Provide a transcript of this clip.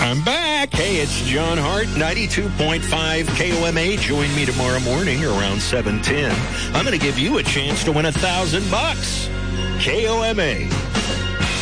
I'm back. Hey, it's John Hart, 92.5 KOMA. Join me tomorrow morning around 7:10. I'm going to give you a chance to win $1,000. KOMA.